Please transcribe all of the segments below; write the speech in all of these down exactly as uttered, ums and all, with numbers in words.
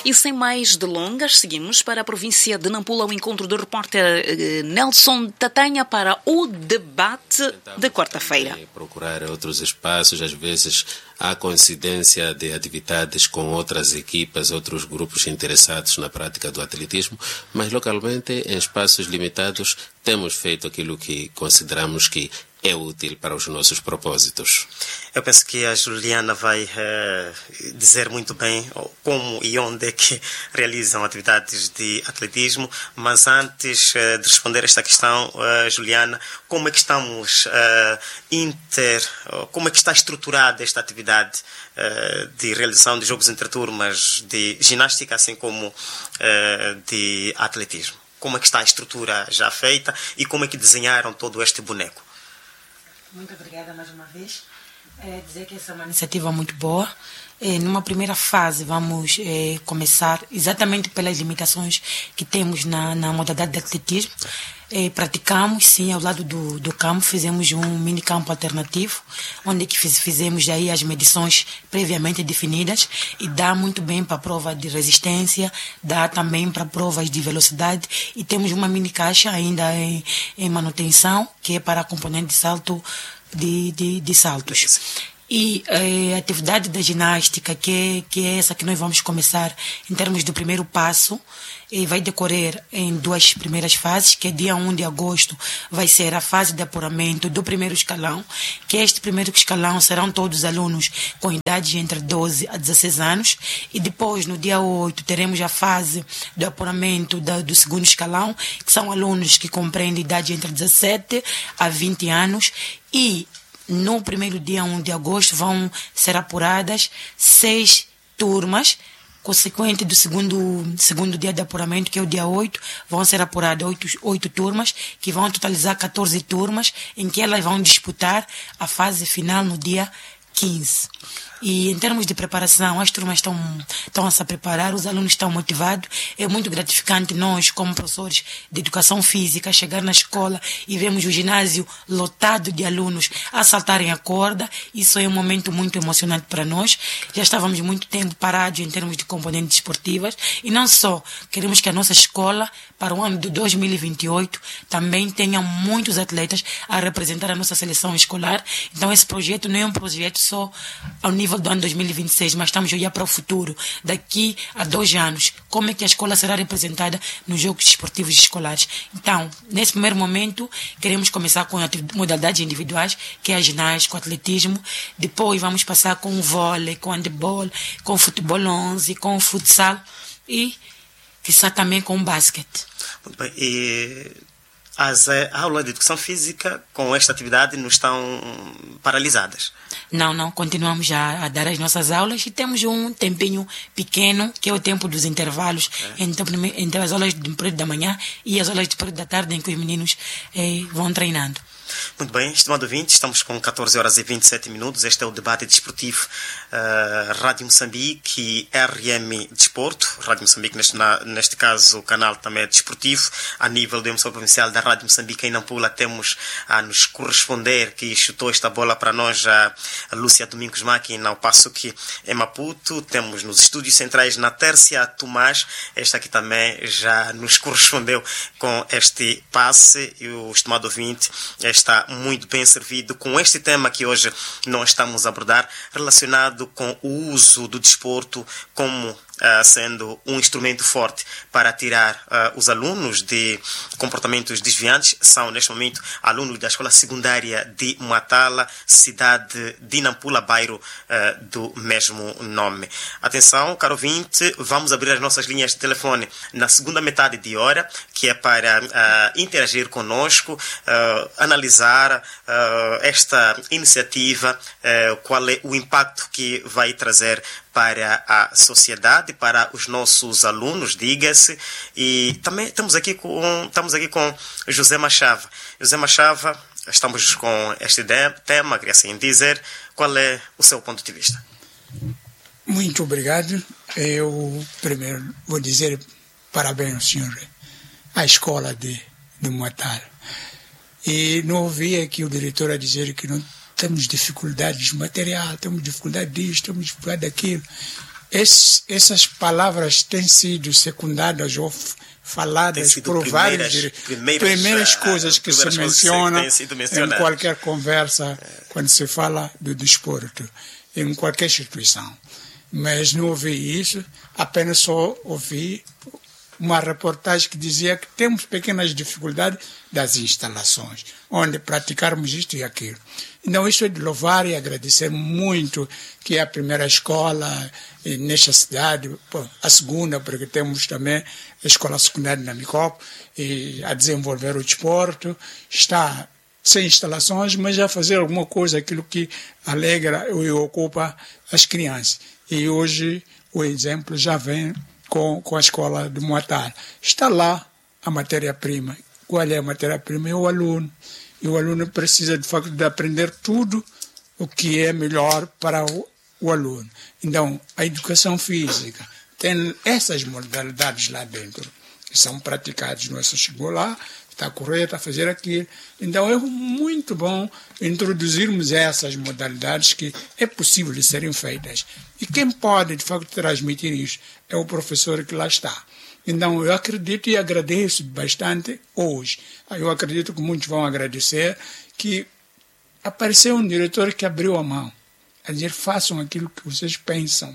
E sem mais delongas, seguimos para a província de Nampula, ao encontro do repórter eh, Nelson Tatanha para o debate de quarta-feira. Procurar outros espaços, às vezes há coincidência de atividades com outras equipas, outros grupos interessados na prática do atletismo, mas localmente, em espaços limitados, temos feito aquilo que consideramos que é útil para os nossos propósitos. Eu penso que a Juliana vai uh, dizer muito bem como e onde é que realizam atividades de atletismo, mas antes uh, de responder esta questão, uh, Juliana, como é que estamos uh, inter, uh, como é que está estruturada esta atividade uh, de realização de jogos entre turmas de ginástica, assim como uh, de atletismo? Como é que está a estrutura já feita e como é que desenharam todo este boneco? Muito obrigada mais uma vez. É dizer que essa é uma iniciativa muito boa. É, numa primeira fase, vamos é, começar exatamente pelas limitações que temos na, na modalidade de atletismo. É, praticamos, sim, ao lado do, do campo, fizemos um mini campo alternativo, onde que fiz, fizemos aí as medições previamente definidas e dá muito bem para a prova de resistência, dá também para provas de velocidade e temos uma mini caixa ainda em, em manutenção, que é para a componente de salto de, de, de saltos. E eh, a atividade da ginástica, que, que é essa que nós vamos começar em termos do primeiro passo, e vai decorrer em duas primeiras fases, que é dia primeiro de agosto vai ser a fase de apuramento do primeiro escalão, que este primeiro escalão serão todos alunos com idade entre doze a dezesseis anos, e depois no dia oito teremos a fase de apuramento da, do segundo escalão, que são alunos que compreendem idade entre dezessete a vinte anos, e no primeiro dia primeiro de agosto vão ser apuradas seis turmas, consequente do segundo, segundo dia de apuramento, que é o dia oito, vão ser apuradas oito, oito turmas, que vão totalizar catorze turmas, em que elas vão disputar a fase final no dia quinze. E em termos de preparação, as turmas estão, estão a se preparar, os alunos estão motivados. É muito gratificante nós, como professores de educação física, chegar na escola e vemos o ginásio lotado de alunos a saltarem a corda. Isso é um momento muito emocionante para nós. Já estávamos muito tempo parados em termos de componentes esportivas e não só, queremos que a nossa escola, para o ano de dois mil e vinte e oito, também tenha muitos atletas a representar a nossa seleção escolar. Então esse projeto não é um projeto só ao nível do ano dois mil e vinte e seis, mas estamos a olhar para o futuro, daqui a dois anos, como é que a escola será representada nos jogos esportivos escolares. Então, nesse primeiro momento, queremos começar com modalidades individuais, que é a ginástica, o atletismo, depois vamos passar com o vôlei, com o handebol, com o futebol onze, com o futsal e, quizá também com o basquete. Muito bem, e as uh, aulas de educação física com esta atividade não estão paralisadas? Não, não, continuamos já a dar as nossas aulas e temos um tempinho pequeno, que é o tempo dos intervalos, é. entre, entre as aulas do período da manhã e as aulas do período da tarde, em que os meninos eh, vão treinando. Muito bem, estimado ouvinte, estamos com catorze horas e vinte e sete minutos. Este é o debate desportivo uh, Rádio Moçambique e R M Desporto. Rádio Moçambique, neste, na, neste caso, o canal também é desportivo. A nível da emissão provincial da Rádio Moçambique em Nampula, temos a nos corresponder, que chutou esta bola para nós, a, a Lúcia Domingos Máquina, ao passo que em Maputo temos nos estúdios centrais na Tércia a Tomás. Esta aqui também já nos correspondeu com este passe, e o estimado ouvinte está muito bem servido com este tema que hoje nós estamos a abordar, relacionado com o uso do desporto como Uh, sendo um instrumento forte para tirar uh, os alunos de comportamentos desviantes. São, neste momento, alunos da Escola Secundária de Matala, cidade de Nampula, bairro uh, do mesmo nome. Atenção, caro ouvinte, vamos abrir as nossas linhas de telefone na segunda metade de hora, que é para uh, interagir conosco, uh, analisar uh, esta iniciativa, uh, qual é o impacto que vai trazer para a sociedade, para os nossos alunos, diga-se. E também estamos aqui com, estamos aqui com José Machava. José Machava, estamos com este tema, queria assim dizer, qual é o seu ponto de vista? Muito obrigado. Eu primeiro vou dizer parabéns ao senhor, à escola de, de Matala. E não ouvi aqui o diretor a dizer que não temos dificuldades de material, temos dificuldade disto, temos dificuldade daquilo. esse, essas palavras têm sido secundadas ou faladas por várias primeiras, primeiras coisas que primeiras se mencionam em qualquer conversa, é. quando se fala do desporto, em qualquer instituição. Mas não ouvi isso, apenas só ouvi uma reportagem que dizia que temos pequenas dificuldades das instalações, onde praticarmos isto e aquilo. Então, isso é de louvar e agradecer muito, que é a primeira escola nesta cidade, a segunda, porque temos também a escola secundária na Micopo, e a desenvolver o desporto, está sem instalações, mas a fazer alguma coisa, aquilo que alegra e ocupa as crianças. E hoje o exemplo já vem com, com a escola de Moatala. Está lá a matéria-prima. Qual é a matéria-prima? É o aluno. E o aluno precisa, de facto, de aprender tudo o que é melhor para o, o aluno. Então, a educação física tem essas modalidades lá dentro, que são praticadas. Não é só chegou lá, está a correr, está a fazer aquilo. Então, é muito bom introduzirmos essas modalidades que é possível de serem feitas. E quem pode, de facto, transmitir isso é o professor que lá está. Então, eu acredito e agradeço bastante hoje. Eu acredito que muitos vão agradecer que apareceu um diretor que abriu a mão. A dizer, façam aquilo que vocês pensam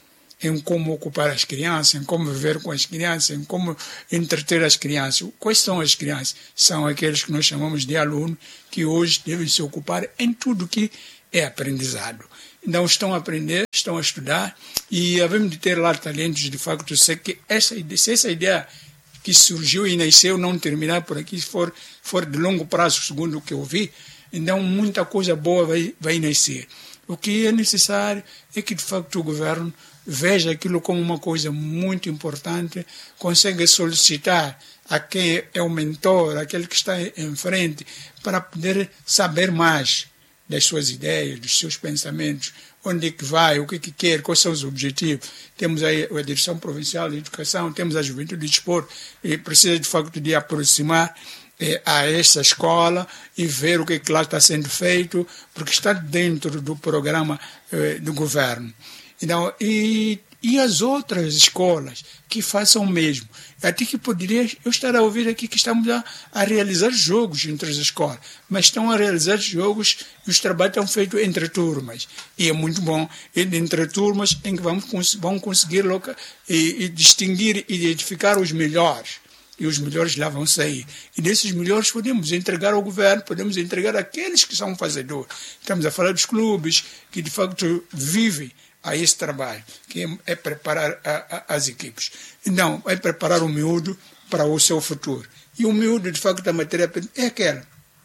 em como ocupar as crianças, em como viver com as crianças, em como entreter as crianças. Quais são as crianças? São aqueles que nós chamamos de alunos, que hoje devem se ocupar em tudo que é aprendizado. Então, estão a aprender, estão a estudar, e havemos de ter lá talentos, de facto. Sei que essa, se essa ideia que surgiu e nasceu não terminar por aqui, for, for de longo prazo, segundo o que eu vi, então muita coisa boa vai, vai nascer. O que é necessário é que, de facto, o governo veja aquilo como uma coisa muito importante, consegue solicitar a quem é o mentor, aquele que está em frente, para poder saber mais das suas ideias, dos seus pensamentos, onde é que vai, o que é que quer, quais são os objetivos. Temos aí a Direção Provincial de Educação, temos a Juventude de Desporto, e precisa, de facto, de aproximar eh, a essa escola e ver o que, é que lá está sendo feito, porque está dentro do programa eh, do governo. Então, e, e as outras escolas que façam o mesmo. Até que poderia, eu estar a ouvir aqui que estamos a, a realizar jogos entre as escolas, mas estão a realizar jogos e os trabalhos estão feitos entre turmas. E é muito bom, entre turmas em que vamos, vão conseguir loca, e, e distinguir e identificar os melhores. E os melhores lá vão sair. E desses melhores podemos entregar ao governo, podemos entregar àqueles que são fazedores. Estamos a falar dos clubes que, de facto, vivem a esse trabalho, que é preparar a, a, as equipes. Não, é preparar o miúdo para o seu futuro. E o miúdo, de facto, a matéria-prima é aquela.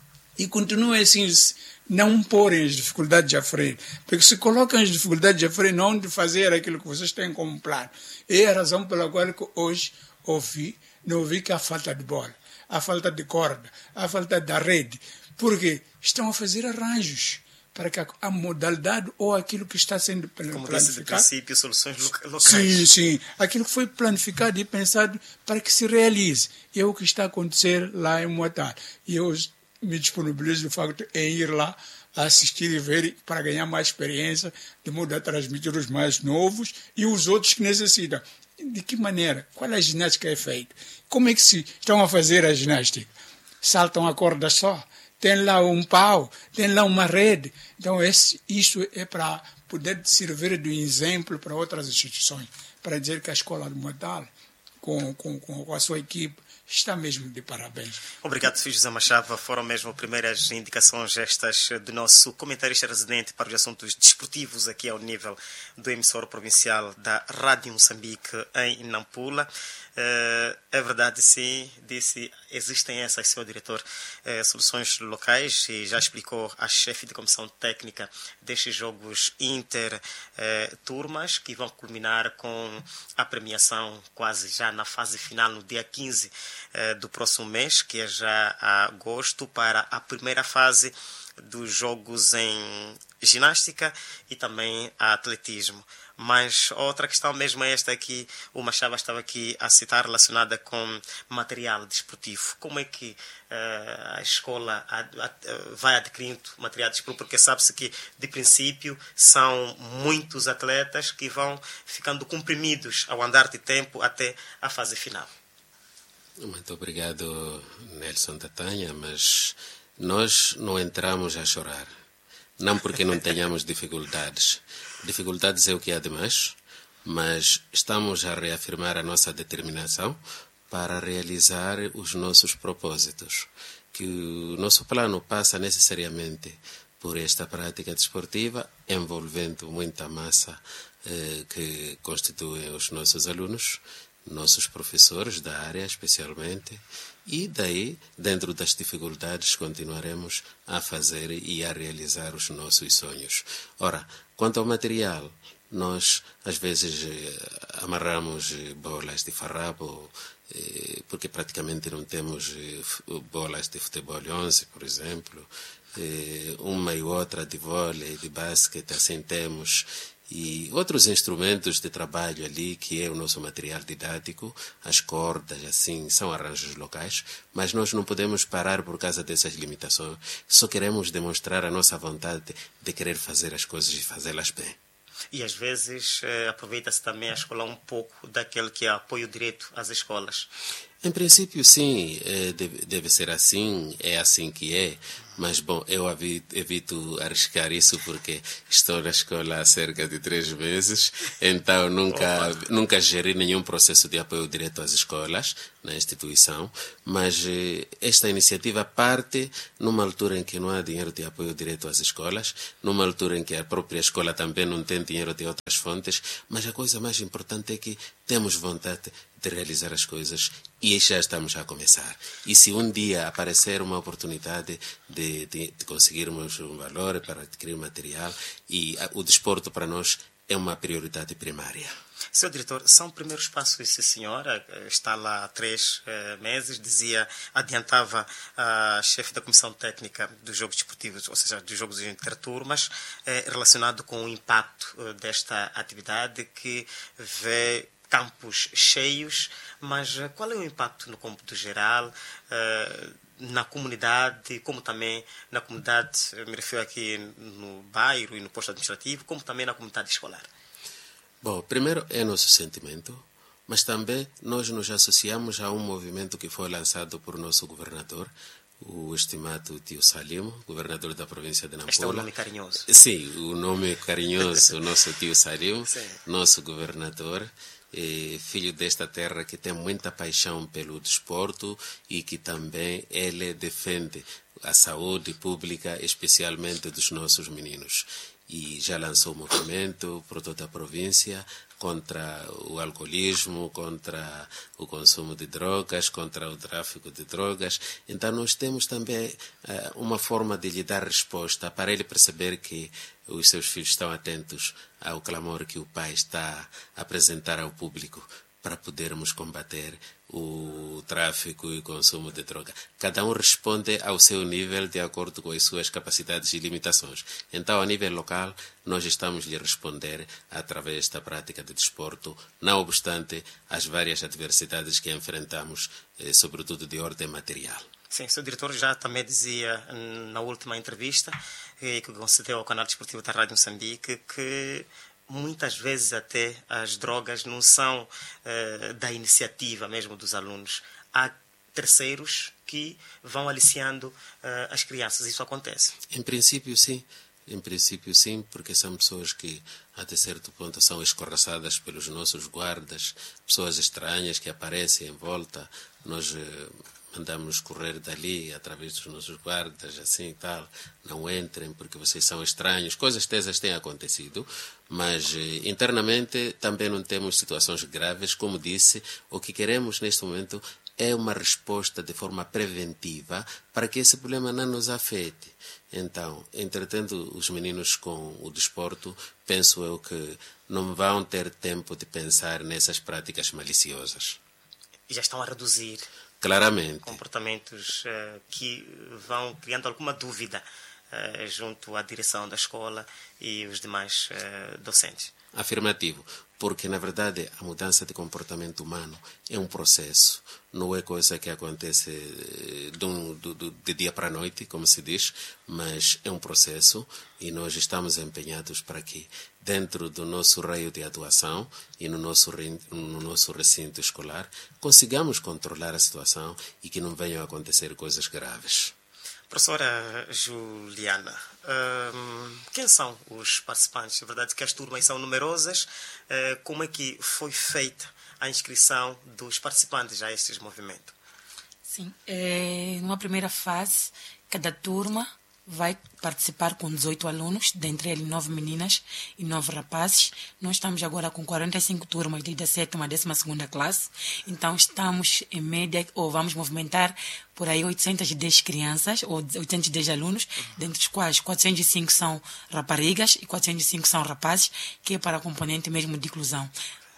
E continua assim, não porem as dificuldades à frente. Porque se colocam as dificuldades à frente, não de fazer aquilo que vocês têm como plano. E é a razão pela qual que hoje ouvi, não ouvi que há falta de bola, há falta de corda, há falta da rede. Porque estão a fazer arranjos para que a modalidade ou aquilo que está sendo planificado... Como disse de princípio, soluções locais. Sim, sim. Aquilo que foi planificado e pensado para que se realize. E é o que está a acontecer lá em Moatala. E eu me disponibilizo, de facto, em ir lá assistir e ver para ganhar mais experiência, de modo a transmitir os mais novos e os outros que necessitam. De que maneira? Qual é a ginástica que é feita? Como é que se estão a fazer a ginástica? Saltam a corda só? Tem lá um pau, tem lá uma rede. Então, esse, isso é para poder servir de exemplo para outras instituições, para dizer que a Escola de Moatala, com, com, com a sua equipe, está mesmo de parabéns. Obrigado, Sr. José Machava. Foram mesmo primeiras indicações estas do nosso comentarista residente para os assuntos desportivos aqui ao nível do emissor provincial da Rádio Moçambique em Nampula. É verdade, sim, disse, existem essas, senhor diretor, soluções locais, e já explicou a chefe de comissão técnica destes jogos inter-turmas, que vão culminar com a premiação quase já na fase final, no dia quinze do próximo mês, que é já agosto, para a primeira fase dos jogos em ginástica e também atletismo. Mas outra questão mesmo é esta que o Machava estava aqui a citar, relacionada com material desportivo. Como é que uh, a escola ad, ad, vai adquirindo material desportivo? Porque sabe-se que, de princípio, são muitos atletas que vão ficando comprimidos ao andar de tempo até a fase final. Muito obrigado, Nelson Tatanha, mas nós não entramos a chorar. Não porque não tenhamos dificuldades. Dificuldades é o que há de mais, mas estamos a reafirmar a nossa determinação para realizar os nossos propósitos. Que o nosso plano passa necessariamente por esta prática desportiva, envolvendo muita massa eh, que constituem os nossos alunos, nossos professores da área especialmente, e daí, dentro das dificuldades, continuaremos a fazer e a realizar os nossos sonhos. Ora, quanto ao material, nós às vezes eh, amarramos eh, bolas de farrapo, eh, porque praticamente não temos eh, bolas de futebol onze, por exemplo, eh, uma e outra de vôlei, de basquete, assim temos, e outros instrumentos de trabalho ali, que é o nosso material didático, as cordas, assim, são arranjos locais, mas nós não podemos parar por causa dessas limitações, só queremos demonstrar a nossa vontade de querer fazer as coisas e fazê-las bem. E às vezes eh, aproveita-se também a escola um pouco daquele que é apoio direto às escolas. Em princípio, sim, é, deve, deve ser assim, é assim que é. Mas, bom, eu evito arriscar isso porque estou na escola há cerca de três meses, então nunca, nunca geri nenhum processo de apoio direto às escolas, na instituição, mas eh, esta iniciativa parte numa altura em que não há dinheiro de apoio direto às escolas, numa altura em que a própria escola também não tem dinheiro de outras fontes, mas a coisa mais importante é que temos vontade de realizar as coisas e já estamos a começar. E se um dia aparecer uma oportunidade de, de, de conseguirmos um valor para adquirir material, e a, o desporto para nós é uma prioridade primária. Senhor diretor, são primeiros passos, sim, senhora, está lá há três eh, meses, dizia, adiantava a chefe da Comissão Técnica dos Jogos Desportivos, ou seja, dos Jogos Interturmas, eh, relacionado com o impacto eh, desta atividade que vê campos cheios, mas uh, qual é o impacto no cômputo geral, uh, na comunidade, como também na comunidade, me refiro aqui no bairro e no posto administrativo, como também na comunidade escolar? Bom, primeiro é nosso sentimento, mas também nós nos associamos a um movimento que foi lançado por nosso governador, o estimado tio Salim, governador da província de Nampula. Este é um nome carinhoso. Sim, o nome carinhoso, o nosso tio Salim, Sim. Nosso governador, é filho desta terra que tem muita paixão pelo desporto e que também ele defende a saúde pública, especialmente dos nossos meninos. E já lançou um movimento por toda a província contra o alcoolismo, contra o consumo de drogas, contra o tráfico de drogas. Então nós temos também uh, uma forma de lhe dar resposta para ele perceber que os seus filhos estão atentos ao clamor que o pai está a apresentar ao público para podermos combater o tráfico e o consumo de droga. Cada um responde ao seu nível de acordo com as suas capacidades e limitações. Então, a nível local, nós estamos lhe responder através da prática de desporto, não obstante as várias adversidades que enfrentamos, eh, sobretudo de ordem material. Sim, o senhor diretor já também dizia na última entrevista eh, que concedeu ao canal desportivo da Rádio Moçambique que muitas vezes até as drogas não são eh, da iniciativa mesmo dos alunos. Há terceiros que vão aliciando eh, as crianças. Isso acontece? Em princípio, sim. Em princípio, sim, porque são pessoas que, até certo ponto, são escorraçadas pelos nossos guardas, pessoas estranhas que aparecem em volta. Nós eh, mandamos correr dali através dos nossos guardas, assim e tal. Não entrem porque vocês são estranhos. Coisas dessas têm acontecido, mas eh, internamente também não temos situações graves. Como disse, o que queremos neste momento é uma resposta de forma preventiva para que esse problema não nos afete. Então, entretendo os meninos com o desporto, penso eu que não vão ter tempo de pensar nessas práticas maliciosas. E já estão a reduzir claramente comportamentos uh, que vão criando alguma dúvida uh, junto à direção da escola e os demais uh, docentes. Afirmativo. Porque, na verdade, a mudança de comportamento humano é um processo. Não é coisa que acontece de, um, de, de dia para a noite, como se diz, mas é um processo e nós estamos empenhados para que, dentro do nosso raio de atuação e no nosso, no nosso recinto escolar, consigamos controlar a situação e que não venham a acontecer coisas graves. Professora Juliana, hum, quem são os participantes? É verdade que as turmas são numerosas. Uh, como é que foi feita a inscrição dos participantes a estes movimentos? Sim, é, numa primeira fase, cada turma vai participar com dezoito alunos, dentre eles nove meninas e nove rapazes. Nós estamos agora com quarenta e cinco turmas, desde a sétima a décima segunda classe. Então, estamos em média, ou vamos movimentar por aí oitocentas e dez crianças, ou oitocentos e dez alunos, dentre os quais quatrocentos e cinco são raparigas e quatrocentos e cinco são rapazes, que é para a componente mesmo de inclusão.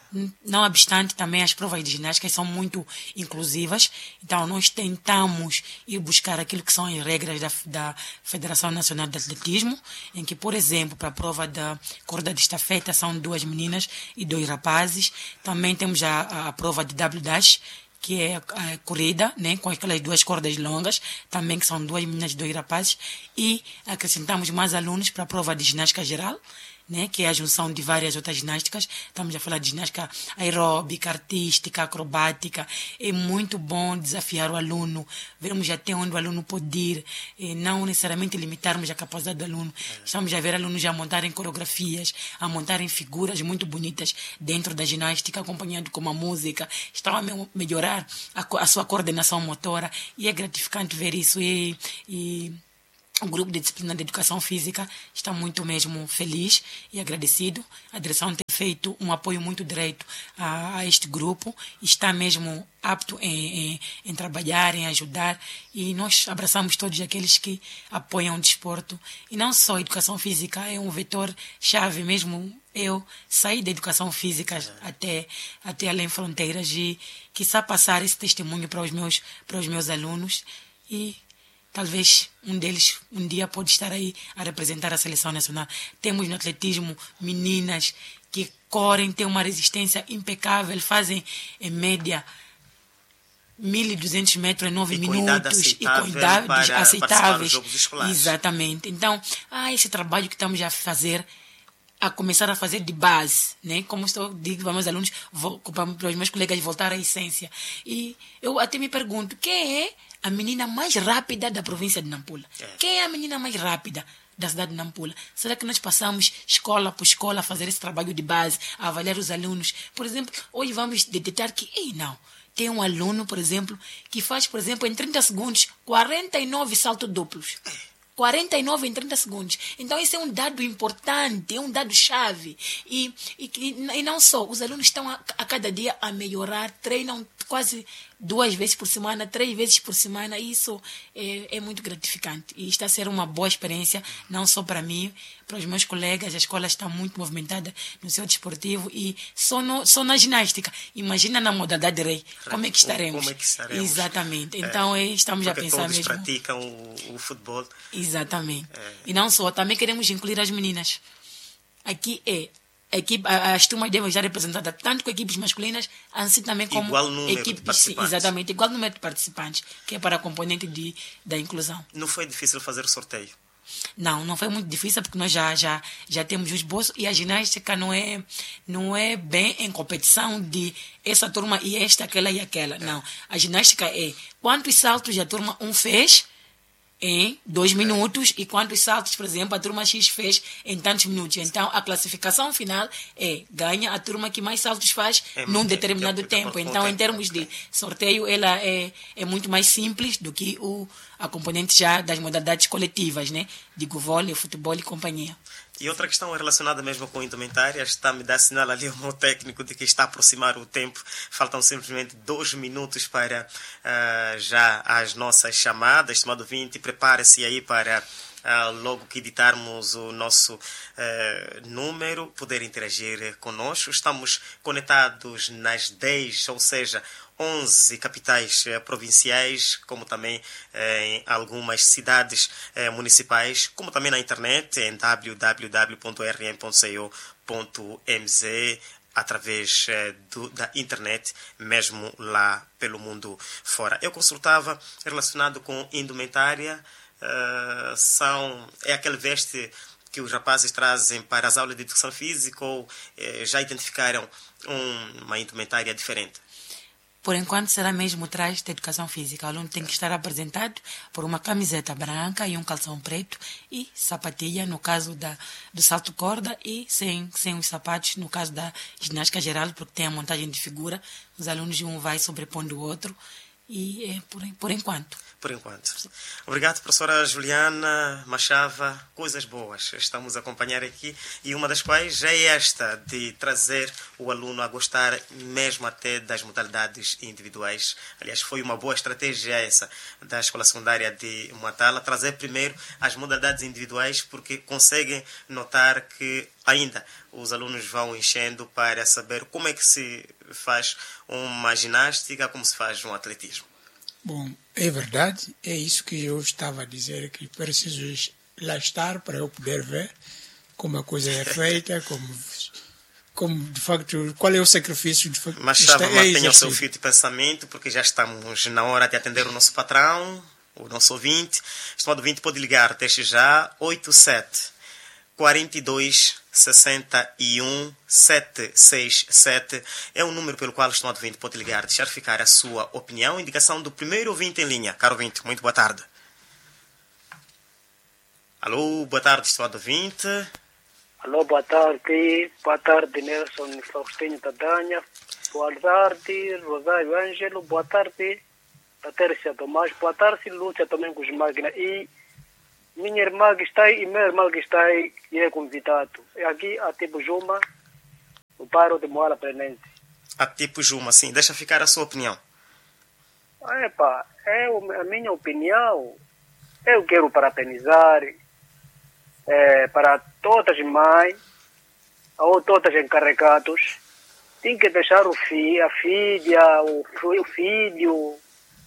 Não obstante, também as provas de ginástica são muito inclusivas, então nós tentamos ir buscar aquilo que são as regras da, da Federação Nacional de Atletismo, em que, por exemplo, para a prova da corda de estafeta são duas meninas e dois rapazes. Também temos a, a prova de W Dash, que é a corrida, né, com aquelas duas cordas longas, também que são duas meninas e dois rapazes, e acrescentamos mais alunos para a prova de ginástica geral, né, que é a junção de várias outras ginásticas. Estamos a falar de ginástica aeróbica, artística, acrobática. É muito bom desafiar o aluno, vermos até onde o aluno pode ir, e não necessariamente limitarmos a capacidade do aluno. Estamos a ver alunos a montarem coreografias, a montarem figuras muito bonitas dentro da ginástica, acompanhando com uma música. Estão a me- melhorar a, co- a sua coordenação motora, e é gratificante ver isso. E, e o grupo de disciplina de educação física está muito mesmo feliz e agradecido. A direção tem feito um apoio muito direto a, a este grupo, está mesmo apto em, em, em trabalhar, em ajudar, e nós abraçamos todos aqueles que apoiam o desporto. E não só a educação física, é um vetor-chave mesmo. Eu saí da educação física até, até além fronteiras, e quizá passar esse testemunho para os meus, para os meus alunos, e talvez um deles um dia pode estar aí a representar a seleção nacional. Temos no atletismo meninas que correm, têm uma resistência impecável, fazem em média mil e duzentos metros em nove e minutos e com idades aceitáveis. Jogos escolares. Exatamente. Então, ah, esse trabalho que estamos a fazer, a começar a fazer de base, né? Como estou digo para meus alunos, vou, para os meus colegas, voltar à essência. E eu até me pergunto, quem é a menina mais rápida da província de Nampula? É. Quem é a menina mais rápida da cidade de Nampula? Será que nós passamos escola por escola a fazer esse trabalho de base, a avaliar os alunos? Por exemplo, hoje vamos detectar que, ei, não, tem um aluno, por exemplo, que faz, por exemplo, em trinta segundos, quarenta e nove saltos duplos. quarenta e nove em trinta segundos. Então, esse é um dado importante, é um dado chave. E, e, e não só, os alunos estão a, a cada dia a melhorar, treinam quase duas vezes por semana, três vezes por semana. E isso é, é muito gratificante. E está a ser uma boa experiência, não só para mim, para os meus colegas. A escola está muito movimentada no seu desportivo, e só, no, só na ginástica. Imagina na modalidade rei, como é que estaremos? Como é que estaremos? Exatamente. Então, é, estamos a pensar todos mesmo. praticam o, o futebol. Exatamente. É. E não só, também queremos incluir as meninas. Aqui é, a equipe, as turmas devem estar representadas tanto com equipes masculinas, assim também como igual número equipes, de participantes. exatamente, igual número de participantes, que é para a componente de, da inclusão. Não foi difícil fazer o sorteio? Não, não foi muito difícil, porque nós já, já, já temos o esboço, e a ginástica não é, não é bem em competição de essa turma e esta, aquela e aquela. É. Não, a ginástica é quantos saltos a turma um fez em dois minutos, e quantos saltos, por exemplo, a turma X fez em tantos minutos. Então, a classificação final é ganha a turma que mais saltos faz é num determinado de, tempo. De então, em termos de sorteio, ela é, é muito mais simples do que o, a componente já das modalidades coletivas, né? De vôlei, futebol e companhia. E outra questão relacionada mesmo com indumentárias, está a me dar sinal ali o meu técnico de que está a aproximar o tempo. Faltam simplesmente dois minutos para uh, já as nossas chamadas. Estimado ouvinte, prepare-se aí para uh, logo que editarmos o nosso uh, número, poder interagir conosco. Estamos conectados nas dez, ou seja, onze capitais eh, provinciais, como também eh, em algumas cidades eh, municipais, como também na internet, em w w w ponto r m ponto co ponto m z, através eh, do, da internet, mesmo lá pelo mundo fora. Eu consultava relacionado com indumentária, uh, são, é aquele veste que os rapazes trazem para as aulas de educação física, ou eh, já identificaram um, uma indumentária diferente? Por enquanto será mesmo o traje de educação física. O aluno tem que estar apresentado por uma camiseta branca e um calção preto e sapatilha, no caso da, do salto corda, e sem, sem os sapatos, no caso da ginástica geral, porque tem a montagem de figura. Os alunos um vai sobrepondo o outro e é por, por enquanto. Por enquanto. Obrigado, professora Juliana Machava. Coisas boas estamos a acompanhar aqui, e uma das quais é esta, de trazer o aluno a gostar mesmo até das modalidades individuais. Aliás, foi uma boa estratégia essa da Escola Secundária de Muatala, trazer primeiro as modalidades individuais, porque conseguem notar que ainda os alunos vão enchendo para saber como é que se faz uma ginástica, como se faz um atletismo. Bom, é verdade, é isso que eu estava a dizer, que preciso lá estar para eu poder ver como a coisa é feita, como, como de facto, qual é o sacrifício de facto. Mas Chava, mantenha o seu fio de pensamento, porque já estamos na hora de atender o nosso patrão, o nosso ouvinte. Estimado ouvinte, pode ligar desde já oito sete quarenta e dois sessenta e um sete seis sete é o número pelo qual o estimado ouvinte pode ligar, deixar ficar a sua opinião, indicação do primeiro ouvinte em linha. Caro ouvinte, muito boa tarde. Alô, boa tarde, estimado ouvinte. Alô, boa tarde. Boa tarde, Nelson Faustinho Tatanha. Boa tarde, Rosário Ângelo. Boa tarde, Patrícia Tomás. Boa tarde, Lúcia também com os máquinas. E minha irmã que está aí, e meu irmão que está aí, e é convidado. É aqui a Tipo Juma, o bairro de Moala Prenense. A Tipo Juma, sim. Deixa ficar a sua opinião. Epa, é a minha opinião. Eu quero parabenizar é, para todas as mães, ou todas as encarregados. Tem que deixar o filho, a filha, o, o filho,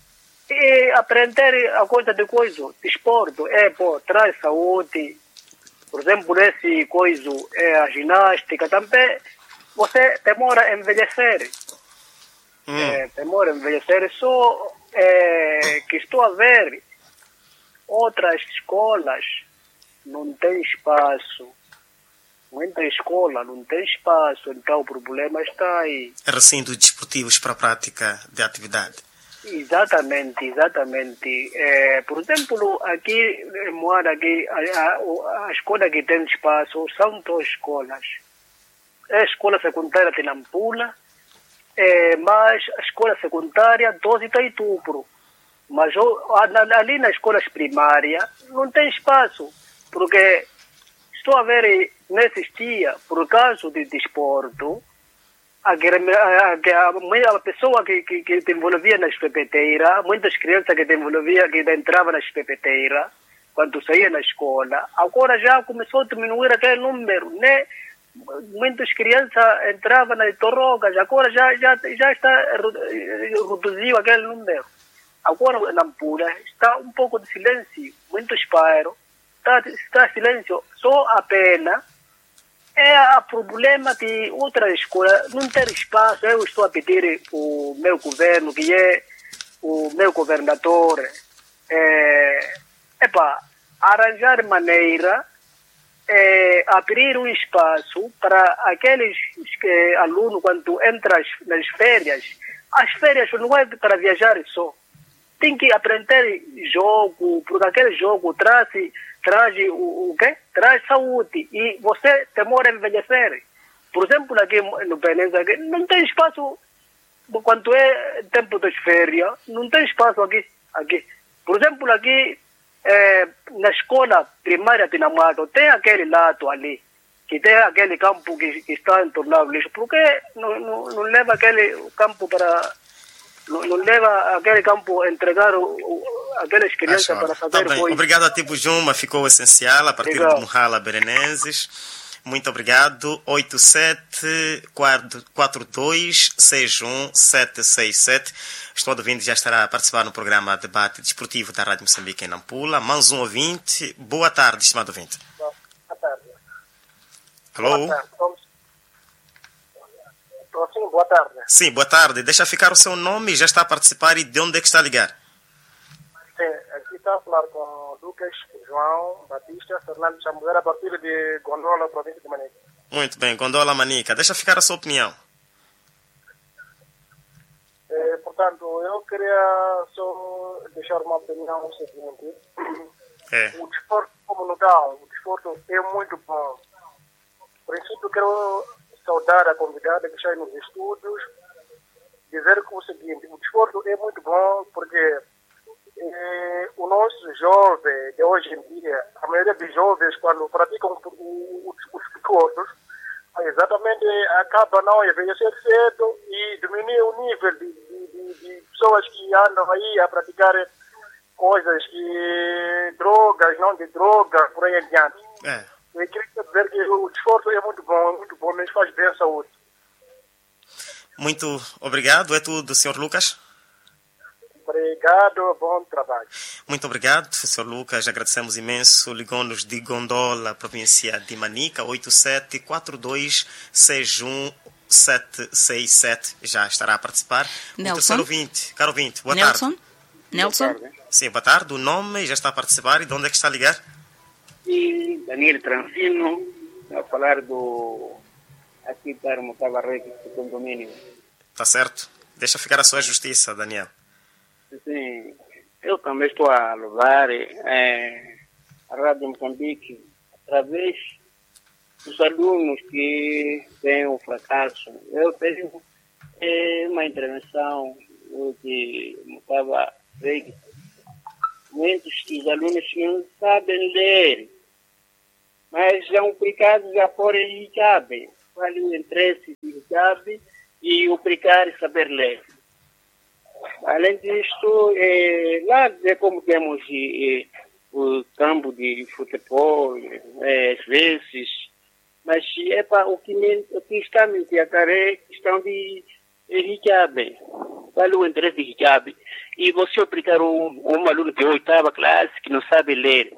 e aprender a coisa de coisa, desporto, é, pô, traz saúde. Por exemplo, esse coisa, é a ginástica, também você demora a envelhecer. Hum. É, demora a envelhecer, só é, que estou a ver outras escolas, não tem espaço. Muita escola não tem espaço, então o problema está aí. Recintos desportivos para a prática de atividade. Exatamente, exatamente. É, por exemplo, aqui em Moara, aqui, a, a, a escola que tem espaço são duas escolas. É a escola secundária de Nampula, é, mas a escola secundária doze de Itaitupro. Mas ali nas escolas primárias não tem espaço, porque estou a ver nesses dias, por causa de desporto, A, a, a pessoa que, que, que te envolvia nas pepeteiras, muitas crianças que te envolvia, que entravam nas pepeteiras, quando saía na escola, agora já começou a diminuir aquele número, né? Muitas crianças entravam nas drogas, agora já, já, já está reduziu aquele número. Agora na Nampula está um pouco de silêncio, muitos bairros, está, está silêncio, só apenas é o problema de outra escola não ter espaço. Eu estou a pedir o meu governo, que é o meu governador, é, é para arranjar maneira, é, abrir um espaço para aqueles é, alunos, quando entram nas férias. As férias não é para viajar só. Tem que aprender jogo, porque aquele jogo traz... traz o, o quê? Traz saúde, e você demora a envelhecer. Por exemplo, aqui no Penense, não tem espaço, quando é tempo das férias, não tem espaço aqui. aqui. Por exemplo, aqui é, na escola primária de Namato, tem aquele lado ali, que tem aquele campo que, que está entornado lixo. Por que não, não, não leva aquele campo para... Não, não leva aquele campo a entregar o, o, aquelas crianças para saber... Tá bem. Obrigado a Tipo Juma, ficou essencial, a partir Obrigado. de Muhala Berenenses. Muito obrigado. oito sete quatro dois seis um sete seis sete. Estou ouvindo, já estará a participar no programa Debate Desportivo da Rádio Moçambique em Nampula. Mais um ouvinte. Boa tarde, estimado ouvinte. Boa tarde. Alô? Boa tarde. Sim, boa tarde. Sim, boa tarde. Deixa ficar o seu nome, já está a participar e de onde é que está a ligar? Sim, aqui está a falar com Lucas João Batista Fernandes Chamugueira, a partir de Gondola, província de Manica. Muito bem, Gondola Manica. Deixa ficar a sua opinião. É, portanto, eu queria só deixar uma opinião o seguinte. É. O desporto comunitário, o desporto é muito bom. Por princípio, quero saudar a convidada que está aí nos estúdios, dizer que o seguinte, o desporto é muito bom porque eh, o nosso jovem de hoje em dia, a maioria dos jovens, quando praticam os desportos, exatamente acaba não envelhecer cedo e diminuir o nível de, de, de, de pessoas que andam aí a praticar coisas que drogas, não de droga, por aí adiante. É. Eu queria dizer que o desporto é muito bom, é muito bom, mas faz bem à saúde. Muito obrigado. É tudo, senhor Lucas? Obrigado, bom trabalho. Muito obrigado, senhor Lucas. Agradecemos imenso. Ligou-nos de Gondola, província de Manica, oito sete quatro dois seis um sete seis sete. Já estará a participar. Nelson? O terceiro ouvinte. Caro ouvinte, boa Nelson? tarde. Nelson? Boa tarde. Sim, boa tarde. O nome já está a participar e de onde é que está a ligar? E Daniel Transino, a falar do aqui para o Cavarreque do condomínio. Tá certo. Deixa ficar a sua justiça, Daniel. Sim, eu também estou a louvar é, a Rádio Moçambique através dos alunos que têm o fracasso. Eu tenho é, uma intervenção que estava feita. Muitos dos alunos não sabem ler, mas é um precado já por hijab. Qual o interesse do hijab e o precário saber ler. Além disso, é, lá é como temos é, o campo de futebol, é, às vezes, mas é para o que, o que está me acaré questão de hijab. Qual o interesse de hijab? E você aplicar um, um aluno de oitava classe que não sabe ler.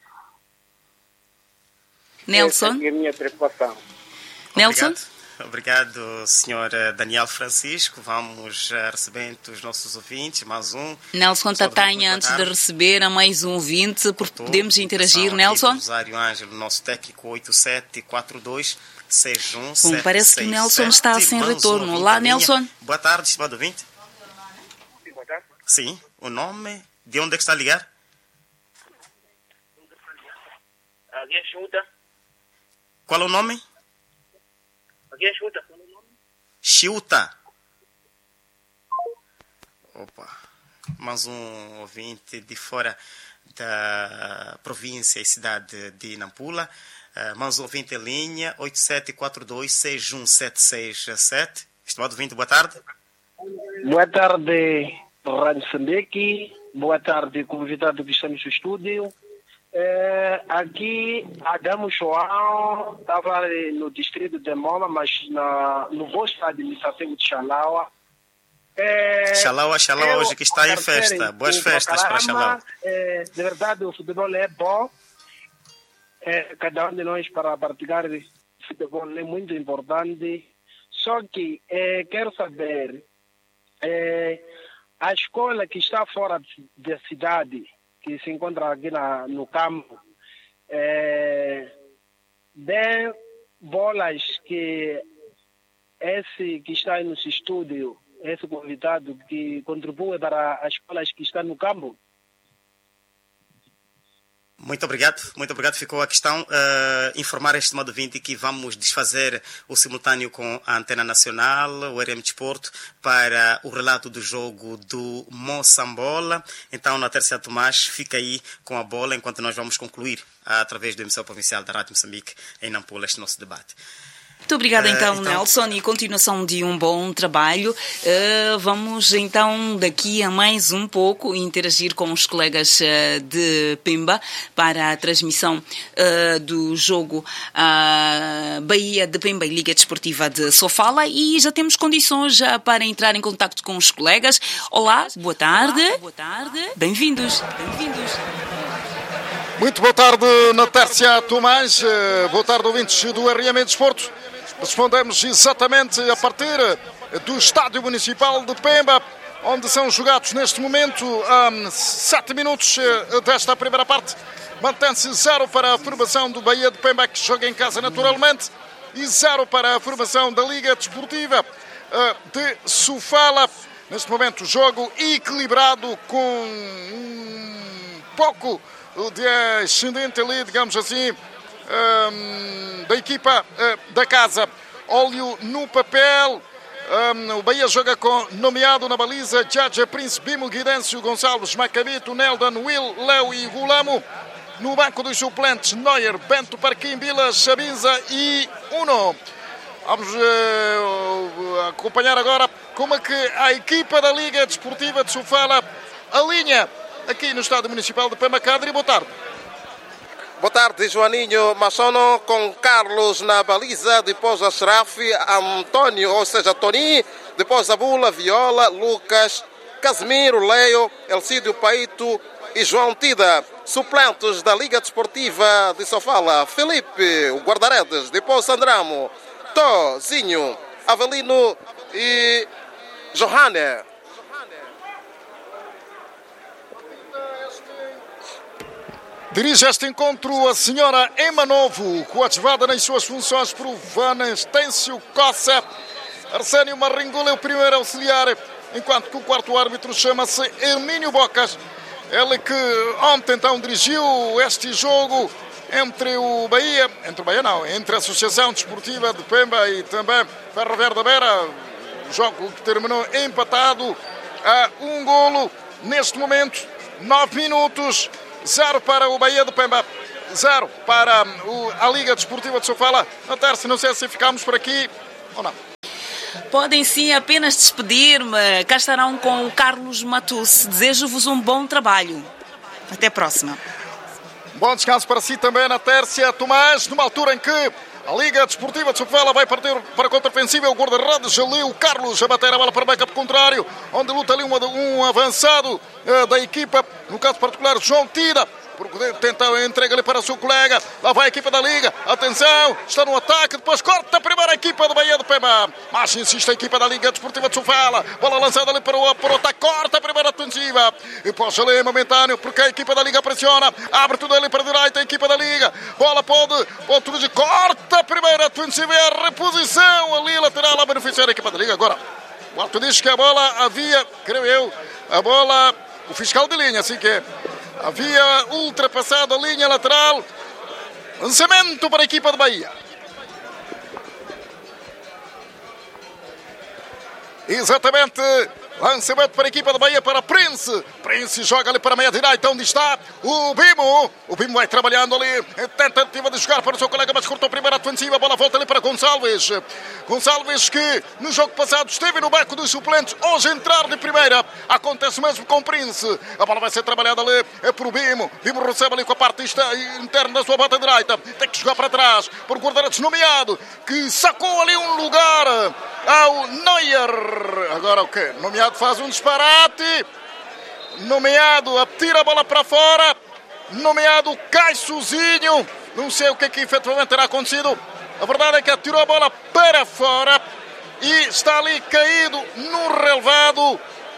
Nelson? Essa é a minha preocupação. Nelson? Obrigado. Obrigado, senhor Daniel Francisco. Vamos recebendo os nossos ouvintes, mais um. Nelson Tatanha, antes de receber a mais um ouvinte, podemos interagir, Nelson? Rosário Ângelo, nosso técnico, oito sete quatro dois seis um sete seis sete. Bom, parece que o Nelson está sem retorno. Olá, Nelson. Boa tarde, estimado ouvinte. Sim, boa tarde. Sim, o nome, de onde é que está a ligar? Alguém ajuda? Qual é o nome? Alguém ajuda? Qual é o nome? Chiuta. Opa, mais um ouvinte de fora da província e cidade de Nampula. Uh, mais um ouvinte em linha, oito sete quatro dois seis um sete seis sete. Estimado ouvinte, boa tarde. Boa tarde, Rádio Moçambique. Boa tarde, convidado que está no estúdio. É, aqui, Adamo João, estava no distrito de Moma, mas na, no posto administrativo de Xalaua. É, Xalaua, Xalaua, hoje que está em festa. Boas festas para Xalaua. É, de verdade, o futebol é bom. É, cada um de nós para praticar futebol é muito importante. Só que é, quero saber, é, a escola que está fora da cidade, que se encontra aqui na, no campo, é, dê bolas que esse que está aí no estúdio, esse convidado que contribui para as escolas que estão no campo. Muito obrigado, muito obrigado. Ficou a questão. Uh, informar este modo vinte que vamos desfazer o simultâneo com a Antena Nacional, o R M Desporto, para o relato do jogo do Moçambola. Então, na terceira Tomás, fica aí com a bola enquanto nós vamos concluir, através do emissão provincial da Rádio Moçambique, em Nampula, este nosso debate. Muito obrigada, então, uh, então, Nelson, e continuação de um bom trabalho. Uh, vamos, então, daqui a mais um pouco, interagir com os colegas uh, de Pemba para a transmissão uh, do jogo uh, Bahia de Pemba e Liga Desportiva de Sofala, e já temos condições uh, para entrar em contacto com os colegas. Olá, boa tarde. Olá, boa tarde. Bem-vindos. Bem-vindos. Muito boa tarde, Natércia Tomás. Boa tarde, ouvintes do R M Desporto. Respondemos exatamente a partir do Estádio Municipal de Pemba, onde são jogados neste momento um, sete minutos desta primeira parte. Mantém-se zero para a formação do Bahia de Pemba, que joga em casa naturalmente, e zero para a formação da Liga Desportiva uh, de Sofala. Neste momento, jogo equilibrado, com um pouco de ascendente ali, digamos assim, Um, da equipa uh, da casa. Óleo no papel. Um, o Bahia joga com nomeado na baliza Jaja Prince, Bimo, Guidêncio, Gonçalves, Macabito, Neldan, Will, Léo e Gulamo. No banco dos suplentes, Neuer, Bento, Parquim, Bila, Chabiza e Uno. Vamos uh, acompanhar agora como é que a equipa da Liga Desportiva de Sofala alinha aqui no Estádio Municipal de Pemba. Cadre, boa tarde. Boa tarde, Joaninho Massono, com Carlos na baliza, depois Ashraf, António, ou seja, Toni, depois Abula, Viola, Lucas, Casimiro, Leo, Elcídio Paito e João Tida. Suplentes da Liga Desportiva de Sofala, Felipe, o guarda-redes, depois Sandramo, Tozinho, Avelino e Johanne. Dirige este encontro a senhora Ema Novo, coadjuvada nas suas funções por Vanestêncio Cossa. Arsénio Marringula é o primeiro auxiliar, enquanto que o quarto árbitro chama-se Hermínio Bocas. Ele que ontem então dirigiu este jogo entre o Bahia, entre o Bahia não, entre a Associação Desportiva de Pemba e também Ferroviário da Beira. O jogo que terminou empatado a um golo. Neste momento, nove minutos. Zero para o Bahia de Pemba, zero para o, a Liga Desportiva de Sofala. Na terça, não sei se ficamos por aqui ou não. Podem sim apenas despedir-me. Cá estarão com o Carlos Matus. Desejo-vos um bom trabalho. Até a próxima. Bom descanso para si também, na terça, Tomás, numa altura em que a Liga Desportiva de Sofala vai partir para a contra-ofensiva. O guarda-redes ali, o Carlos, a bater a bola para o backup contrário, onde luta ali um, um avançado uh, da equipa, no caso particular, João Tida, porque tenta a entrega ali para o seu colega. Lá vai a equipa da Liga, atenção, está no ataque, depois corta a primeira equipa do Bahia de Pemba, mas insiste a equipa da Liga Desportiva de Sofala. Bola lançada ali para o, para o ataque, corta a primeira defensiva, e depois ali momentâneo, porque a equipa da Liga pressiona, abre tudo ali para a direita, a equipa da Liga, bola pode, pode corta a primeira defensiva, e a reposição ali lateral a beneficiar a equipa da Liga. Agora, o Alto diz que a bola havia, creio eu, a bola, o fiscal de linha, assim que é, havia ultrapassado a linha lateral. Lançamento para a equipa de Bahia. Exatamente. Lançamento para a equipa de Bahia, para Prince. Prince joga ali para a meia-direita, onde está o Bimo. O Bimo vai trabalhando ali. Tentativa de jogar para o seu colega, mas cortou a primeira defensiva. A bola volta ali para Gonçalves. Gonçalves que no jogo passado esteve no banco dos suplentes. Hoje entrar de primeira. Acontece o mesmo com Prince. A bola vai ser trabalhada ali é por o Bimo. Bimo recebe ali com a parte interna da sua bota direita. Tem que jogar para trás. Por guarda-redes nomeado, que sacou ali um lugar ao Neuer. Agora o quê? Nomeado faz um disparate. Nomeado tira a bola para fora. Nomeado cai sozinho. Não sei o que é que efetivamente terá acontecido. A verdade é que atirou a bola para fora e está ali caído no relevado.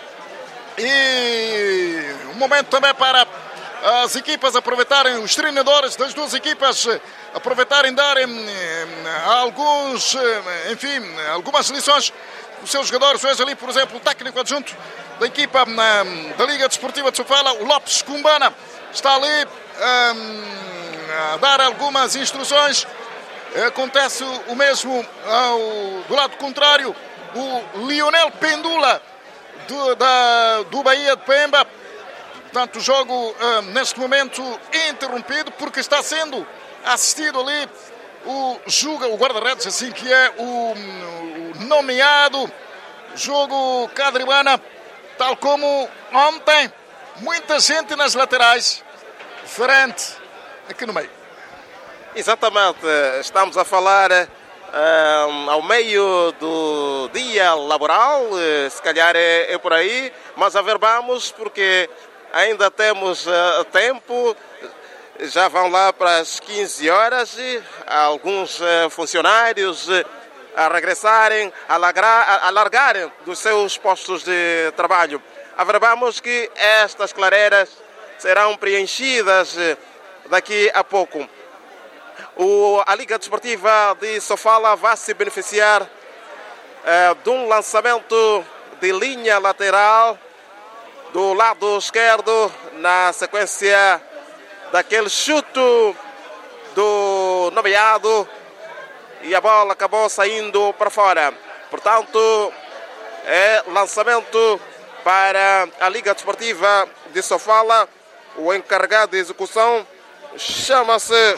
E um momento também para as equipas aproveitarem, os treinadores das duas equipas aproveitarem, darem alguns, enfim, algumas lições os seus jogadores. Hoje ali, por exemplo, o técnico adjunto da equipa da Liga Desportiva de Sofala, o Lopes Cumbana, está ali um, a dar algumas instruções. Acontece o mesmo ao, do lado contrário, o Lionel Pendula do, da, do Bahia de Pemba. Portanto, o jogo uh, neste momento interrompido porque está sendo assistido ali o Juga, o guarda-redes, assim que é o, o nomeado. Jogo Cadribana, tal como ontem, muita gente nas laterais, diferente aqui no meio. Exatamente, estamos a falar um, ao meio do dia laboral, se calhar é, é por aí, mas averbamos porque ainda temos uh, tempo. Já vão lá para as quinze horas, alguns uh, funcionários uh, a regressarem, a, lagrar, a, a largarem dos seus postos de trabalho. Averbamos que estas clareiras serão preenchidas uh, daqui a pouco. O, a Liga Desportiva de Sofala vai se beneficiar uh, de um lançamento de linha lateral do lado esquerdo, na sequência daquele chute do nomeado, e a bola acabou saindo para fora. Portanto, é lançamento para a Liga Desportiva de Sofala. O encarregado de execução chama-se...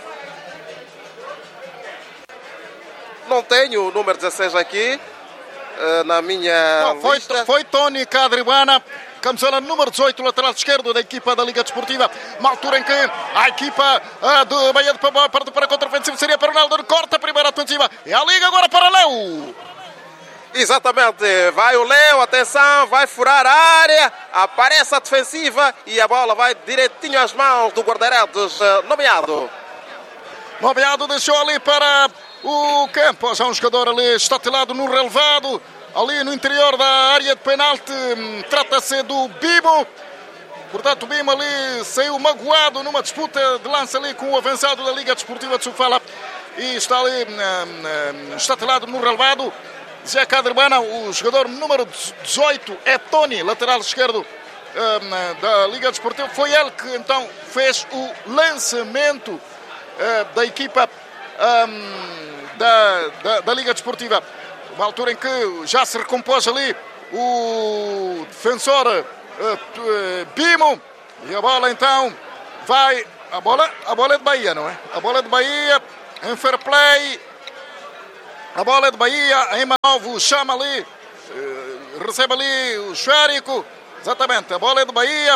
Não tenho o número dezesseis aqui uh, na minha Não, foi, lista. Foi Tony Cadribana, camisola número dezoito, lateral esquerdo da equipa da Liga Desportiva. Uma altura em que a equipa uh, do Bahia de Pemba parte para a contra-ofensiva, seria para o Ronaldo, corta a primeira ofensiva. E a Liga agora para Leo. Exatamente, vai o Leo, atenção, vai furar a área, aparece a defensiva e a bola vai direitinho às mãos do guarda-redes uh, nomeado. Nomeado deixou ali para o campo, já um jogador ali estatilado no relevado, ali no interior da área de penalti. Trata-se do Bimo. Portanto, o Bimo ali saiu magoado numa disputa de lance ali com o avançado da Liga Desportiva de Sofala e está ali um, um, estatilado no relevado. Zé Cadribana, o jogador número dezoito é Tony, lateral esquerdo um, da Liga Desportiva. Foi ele que então fez o lançamento uh, da equipa um, da, da, da Liga Desportiva. Uma altura em que já se recompôs ali o defensor uh, uh, Bimo, e a bola então vai, a bola, a bola é de Bahia, não é? A bola é de Bahia, em fair play, a bola é de Bahia, em Manovo, chama ali, uh, recebe ali o esférico, exatamente, a bola é de Bahia,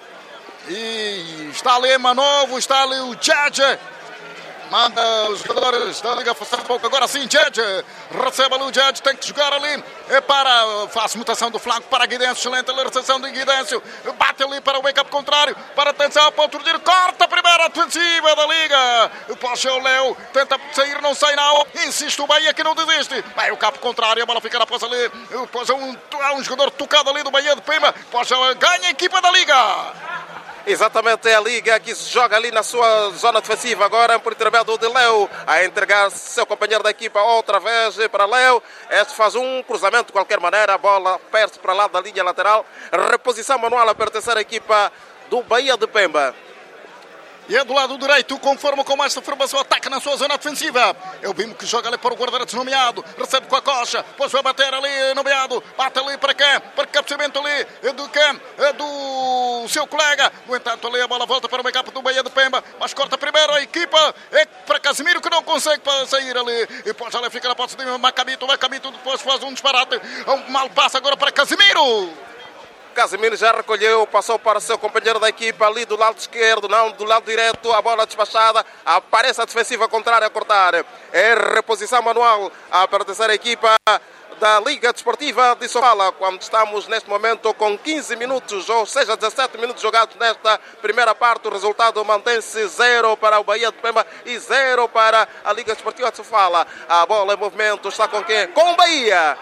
e está ali em Manovo, está ali o Judge. Manda os jogadores da Liga afastar um pouco. Agora sim, Judge. Recebe ali o Judge. Tem que jogar ali. É para. Faz mutação do flanco para Guidêncio. Excelente a recepção de Guidêncio. Bate ali para o wake-up contrário. Para atenção. Ponto de corta a primeira defensiva da Liga. Puxa o Leo. Tenta sair. Não sai não. Insiste o Bahia que não desiste. Vai o capo contrário. A bola fica na poça ali. Puxa um, um jogador tocado ali do Bahia de Pemba. Puxa, ganha a equipa da Liga. Exatamente, é a Liga que se joga ali na sua zona defensiva. Agora por intermédio de Leo, a entregar seu companheiro da equipa outra vez para Leo. Este faz um cruzamento de qualquer maneira, a bola perde para lá da linha lateral. Reposição manual a pertencer à equipa do Bahia de Pemba. E é do lado direito, conforme com esta formação, ataca na sua zona defensiva. É o Bimo que joga ali para o guarda-redes nomeado. Recebe com a coxa, depois vai bater ali nomeado. Bate ali para cá, para o cabeceamento ali do cam, do seu colega. No entanto, ali a bola volta para o meio-campo do Bahia de Pemba. Mas corta primeiro a equipa. É para Casimiro que não consegue sair ali. E depois ali fica na posse de Macabito. Macabito depois faz um disparate. Um mal passe agora para Casimiro. Casimiro já recolheu, passou para o seu companheiro da equipa ali do lado esquerdo, não do lado direito, a bola despachada, aparece a defensiva contrária a cortar. É reposição manual a pertencer à equipa da Liga Desportiva de Sofala, quando estamos neste momento com quinze minutos, ou seja, dezassete minutos jogados nesta primeira parte. O resultado mantém-se zero para o Bahia de Pemba e zero para a Liga Desportiva de Sofala. A bola em movimento está com quem? Com o Bahia.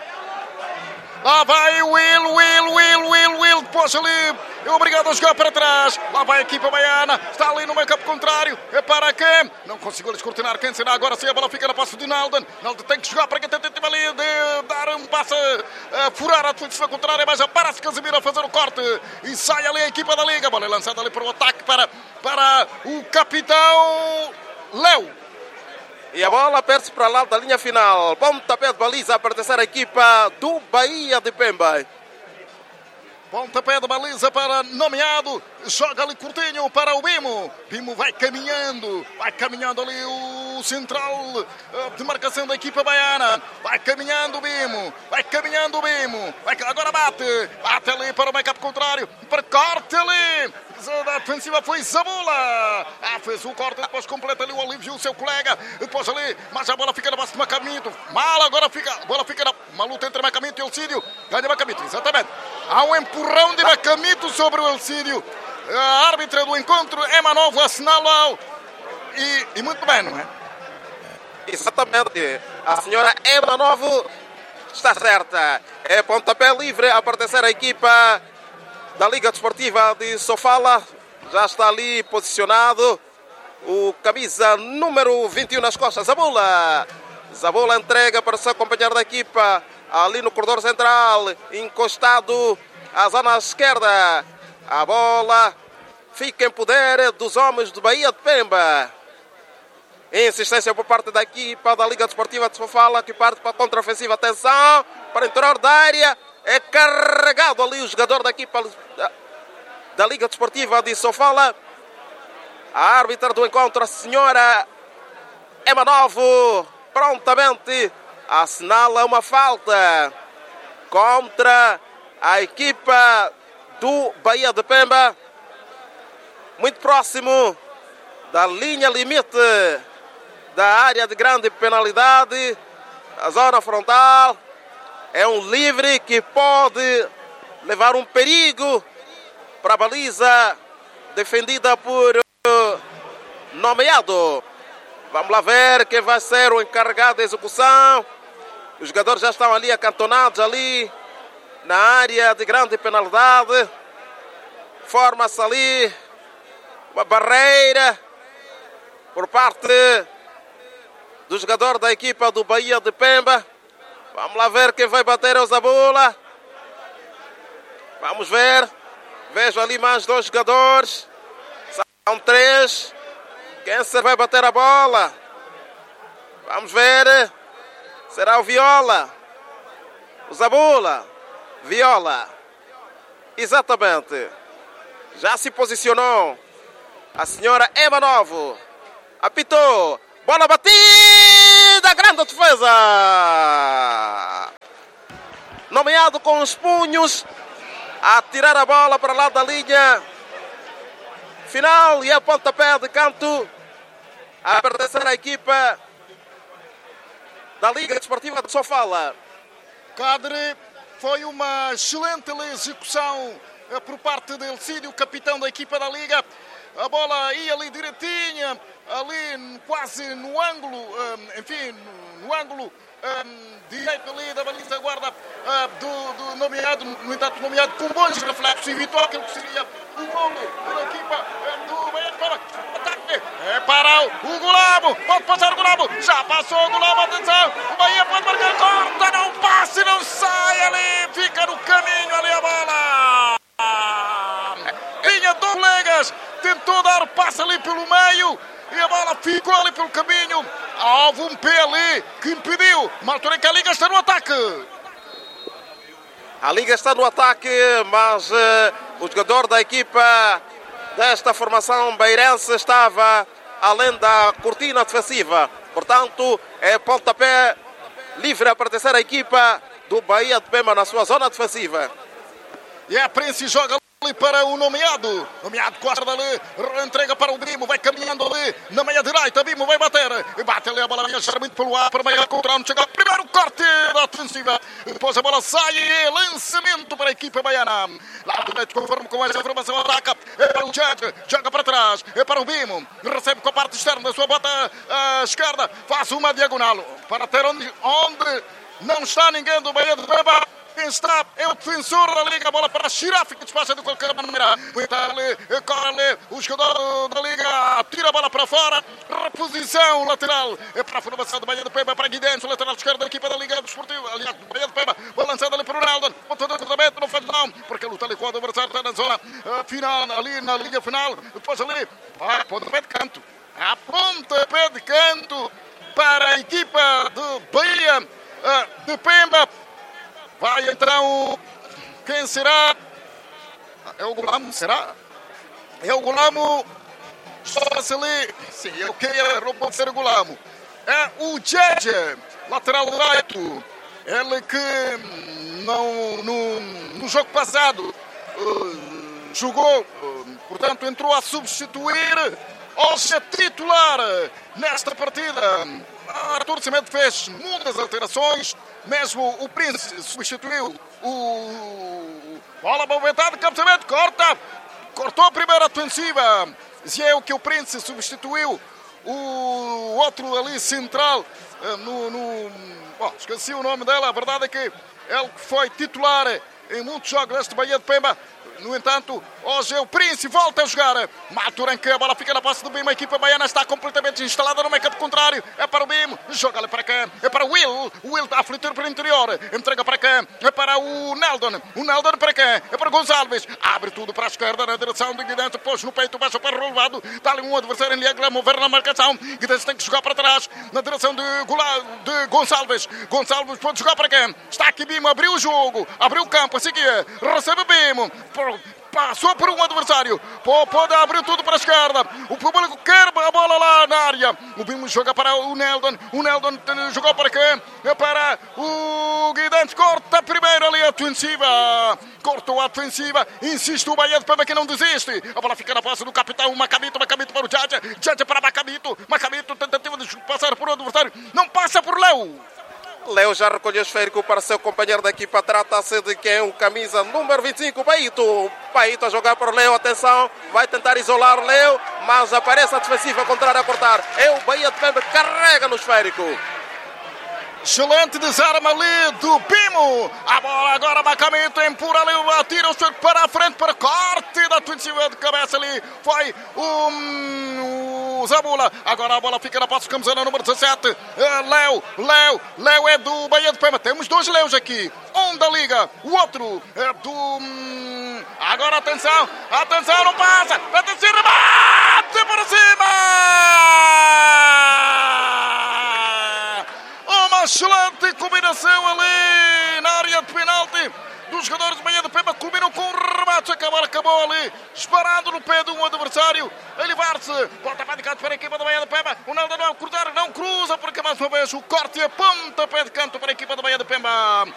Lá vai o Will, Will, Will, Will, Will, depois ali, é obrigado a jogar para trás. Lá vai a equipa baiana, está ali no meio campo contrário, é para quem? Não conseguiu descortinar quem será, agora sim a bola fica na posse de Nalden. Nalden tem que jogar para quem tentativa ali de dar um passe, a furar a defensiva contrária, mas aparece Casimiro a fazer o corte e sai ali a equipa da Liga. A bola é lançada ali para o ataque para, para o capitão Leo. E a bola perde-se para lá da linha final. Pontapé de baliza a pertencer à equipa do Bahia de Pemba. Pontapé de baliza para nomeado. Joga ali curtinho para o Bimo. Bimo vai caminhando. Vai caminhando ali o o central de marcação da equipa baiana. Vai caminhando o Bimo, vai caminhando o Bimo, vai, agora bate, bate ali para o make-up contrário, para corte ali. A defensiva foi Zabula. Ah, fez o corte, depois completa ali o Olívio, o seu colega. Depois ali, mas a bola fica na base de Macamito. Mal agora fica, a bola fica na uma luta entre Macamito e Elcídio. Ganha Macamito, exatamente. Há um empurrão de Macamito sobre o Elcídio. A árbitra do encontro, Ema Novo, assinala e, e muito bem, não é? Exatamente. A senhora Ema Novo está certa. É pontapé livre a pertencer à equipa da Liga Desportiva de Sofala. Já está ali posicionado o camisa número vinte e um nas costas, Zabula. Zabula entrega para o seu companheiro da equipa ali no corredor central, encostado à zona esquerda. A bola fica em poder dos homens do Bahia de Pemba. Insistência por parte da equipa da Liga Desportiva de Sofala, que parte para a contra-ofensiva. Atenção para o interior da área. É carregado ali o jogador da equipa da Liga Desportiva de Sofala. A árbitra do encontro, a senhora Ema Novo, prontamente assinala uma falta contra a equipa do Bahia de Pemba. Muito próximo da linha limite da área de grande penalidade, a zona frontal. É um livre que pode levar um perigo para a baliza defendida por Nomeado. Vamos lá ver quem vai ser o encarregado da execução. Os jogadores já estão ali acantonados ali na área de grande penalidade. Forma-se ali uma barreira por parte do jogador da equipa do Bahia de Pemba. Vamos lá ver quem vai bater o Zabula. Vamos ver. Vejo ali mais dois jogadores. São três. Quem se vai bater a bola? Vamos ver. Será o Viola. O Zabula. Viola. Exatamente. Já se posicionou a senhora Ema Novo. Apitou. Bola batida. Grande defesa. Nomeado com os punhos a tirar a bola para lá da linha final e a pontapé de canto a pertencer à equipa da Liga Desportiva de Sofala. Cadre, foi uma excelente execução por parte de Elcídio, capitão da equipa da Liga. A bola ia ali direitinha, ali quase no ângulo, enfim, no ângulo Um, direito ali da baliza guarda uh, do, do nomeado, no entanto nomeado com bons reflexos, evitou aquilo que seria o gol da equipa uh, do Bahia de Pemba. Ataque é para o Gulamo, pode passar o Gulamo, já passou o Gulamo, atenção, o Bahia pode marcar, corta, não passe, não sai ali, fica no caminho ali a bola. Vinha dois colegas, tentou dar passe ali pelo meio e a bola ficou ali pelo caminho. Houve um pé ali que impediu. Uma altura em que a Liga está no ataque. A Liga está no ataque, mas uh, o jogador da equipa desta formação beirense estava além da cortina defensiva. Portanto, é pontapé livre a pertencer à equipa do Bahia de Pemba na sua zona defensiva. E a Prince joga ali para o Nomeado. Nomeado costa dali, entrega para o Bimo, vai caminhando ali na meia direita. Bimo vai bater, e bate ali a bola, viajar muito pelo ar para meia contra onde chega. Primeiro corte da defensiva, depois a bola sai e lançamento para a equipa baiana. Lá direito, conforme com essa formação, ataca. É para o Judge, joga para trás, é para o Bimo, recebe com a parte externa da sua bota à esquerda, faz uma diagonal para ter onde, onde não está ninguém do Bahia de Pemba. Quem está é o defensor da Liga. A bola para Xirafi, que despacha de qualquer maneira. Está ali, corre ali. O jogador da Liga tira a bola para fora. Reposição lateral. É para a formação do Bahia de Pemba. Para Guidente, o lateral esquerdo da equipa da Liga Desportiva. Aliás, do Bahia de Pemba. Bola lançada ali para o Ronaldo. Ponto de cruzamento, não faz não. Porque luta ali com o adversário. Está na zona final, ali na linha final. Depois ali, a pontapé de canto. A pontapé de canto para a equipa do Bahia de Pemba. Vai então, quem será? É o Gulamo, será? É o Gulamo, Joga-se ali. Sim, eu queria roupa de ser Gulamo. É o Jeje, lateral direito. Ele que não, no, no jogo passado uh, jogou, uh, portanto entrou a substituir. Hoje é titular nesta partida. Arthur Cimento fez muitas alterações. Mesmo o Prince substituiu o... Bola movimentada, Cimento corta. Cortou a primeira ofensiva. E é o que o Prince substituiu o outro ali central no... no... Bom, esqueci o nome dela. A verdade é que ele foi titular em muitos jogos deste Bahia de Pemba. No entanto, hoje é o Prince, volta a jogar. Maturan, que a bola fica na posse do Bimo. A equipa baiana está completamente instalada no meio-campo contrário. É para o Bimo, joga ali para cá. É para o Will, o Will está a fluir para o interior. Entrega para cá, é para o Neldon. O Neldon para cá, é para o Gonçalves. Abre tudo para a esquerda na direção de Guidantes. Pôs no peito, baixa para o relevado. Está ali um adversário em linha a mover na marcação. Guidantes tem que jogar para trás, na direção de, Gula, de Gonçalves. Gonçalves pode jogar para cá. Está aqui Bimo, abriu o jogo, abriu o campo, a seguir. Recebe Bimo. Passou por um adversário. Pode abrir tudo para a esquerda. O público quer a bola lá na área. O Bimo joga para o Neldon. O Neldon jogou para quem? Para o Guidantes. Corta primeiro ali a ofensiva. Cortou a ofensiva. Insiste o Bahia de Pemba que não desiste. A bola fica na posse do capitão Macabito. Macabito para o Jaja. Jaja para Macabito. Macabito tentativa de passar por um adversário. Não passa por Léo. Léo já recolheu o esférico para seu companheiro da equipa. Trata-se de quem? Um camisa número vinte e cinco, Paito. Paito a jogar para o Léo. Atenção, vai tentar isolar o Léo, mas aparece a defensiva contrária a cortar. É o Bahia de Pemba que carrega no esférico. Excelente desarme ali do Bimo. A bola agora, Macamento empurra ali, atira o esférico para a frente, para corte da defensiva de cabeça ali. Foi o, o Zabula. Agora a bola fica na posse de camiseta número dezassete. Uh, Léo, Léo, Léo é do Bahia de Pemba. Temos dois Léos aqui. Um da Liga, o outro é do... Hum, agora atenção, atenção, não passa. Atenção, remate para cima. Uma excelente combinação ali na área de penalti dos jogadores de Bahia de Pemba. Combinam com o remate, acabou, acabou ali, disparado no pé de um adversário. A elevar-se, volta para de canto para a equipa da Bahia de Pemba. O Naldo não cruzar, não cruza, porque mais uma vez o corte e a ponta pé de canto para a equipa da Bahia de Pemba.